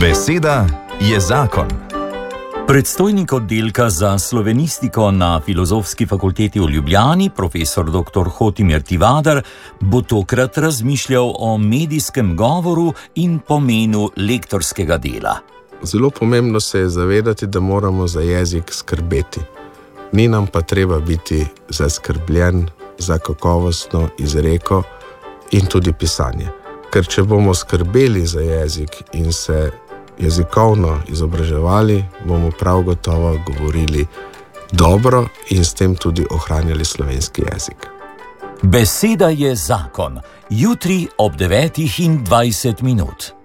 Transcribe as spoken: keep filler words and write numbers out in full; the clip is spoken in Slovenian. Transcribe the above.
Beseda je zakon. Predstojnik oddelka za slovenistiko na Filozofski fakulteti v Ljubljani, profesor doktor Hotimir Tivadar, bo tokrat razmišljal o medijskem govoru in pomenu lektorskega dela. Zelo pomembno se je zavedati, da moramo za jezik skrbeti. Ni nam pa treba biti zaskrbljen za kakovostno izreko in tudi pisanje. Ker če bomo skrbeli za jezik in se jezikovno izobraževali, bomo prav gotovo govorili dobro in s tem tudi ohranjali slovenski jezik. Beseda je zakon. Jutri ob devetih in dvajset minut.